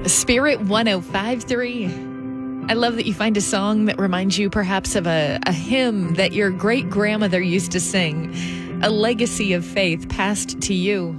Spirit 1053. I love that you find a song that reminds you perhaps of a hymn that your great grandmother used to sing, a legacy of faith passed to you.